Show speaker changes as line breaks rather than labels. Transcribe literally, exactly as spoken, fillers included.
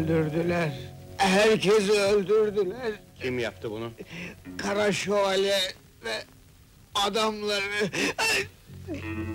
Öldürdüler. Herkesi öldürdüler.
Kim yaptı bunu?
Kara Şövalye ve adamları.